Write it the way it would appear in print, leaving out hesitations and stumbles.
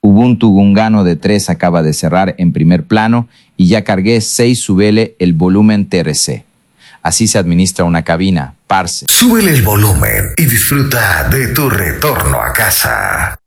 Ubuntu Gungano de 3 acaba de cerrar en primer plano y ya cargué 6, súbele el volumen TRC. Así se administra una cabina, parce. Súbele el volumen y disfruta de tu retorno a casa.